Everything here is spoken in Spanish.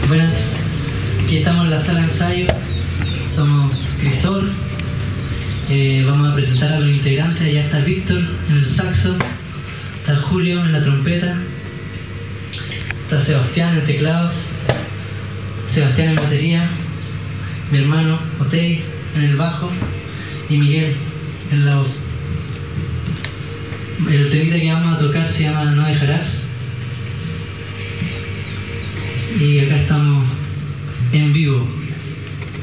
Buenas, aquí estamos en la sala de ensayo, somos Crisol, vamos a presentar a los integrantes. Allá está Víctor en el saxo, está Julio en la trompeta, está Sebastián en teclados, Sebastián en batería, mi hermano Otey en el bajo y Miguel en la voz. El temita que vamos a tocar se llama No Dejarás.